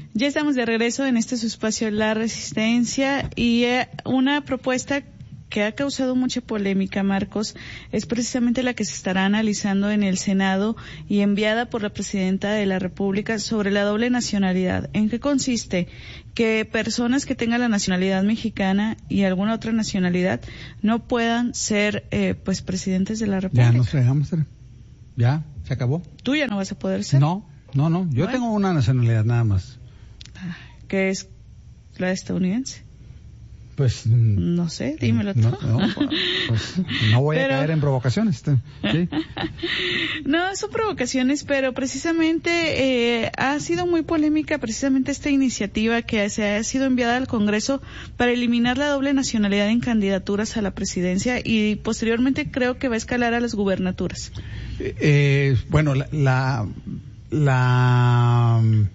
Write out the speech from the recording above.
Ya estamos de regreso en su espacio La Resistencia y una propuesta que ha causado mucha polémica, Marcos, es precisamente la que se estará analizando en el Senado y enviada por la Presidenta de la República sobre la doble nacionalidad. ¿En qué consiste? Que personas que tengan la nacionalidad mexicana y alguna otra nacionalidad no puedan ser presidentes de la República. Ya nos fregamos, ya, se acabó. ¿Tú ya no vas a poder ser? No, yo tengo una nacionalidad nada más. ¿Qué es la estadounidense? Pues no sé, dímelo tú. No voy a caer en provocaciones. ¿Sí? No, son provocaciones, pero precisamente ha sido muy polémica precisamente esta iniciativa que se ha sido enviada al Congreso para eliminar la doble nacionalidad en candidaturas a la presidencia y posteriormente creo que va a escalar a las gubernaturas. Bueno, la